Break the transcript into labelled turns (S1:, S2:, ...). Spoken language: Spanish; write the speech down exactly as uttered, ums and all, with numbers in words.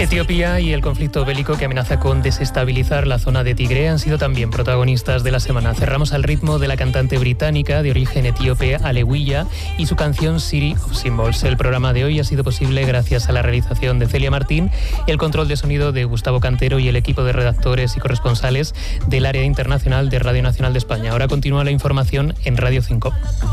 S1: Etiopía y el conflicto bélico que amenaza con desestabilizar la zona de Tigre han sido también protagonistas de la semana. Cerramos al ritmo de la cantante británica de origen etíope Alewiya y su canción City of Symbols. El programa de hoy ha sido posible gracias a la realización de Celia Martín, el control de sonido de Gustavo Cantero y el equipo de redactores y corresponsales del área internacional de Radio Nacional de España. Ahora continúa la información en Radio cinco.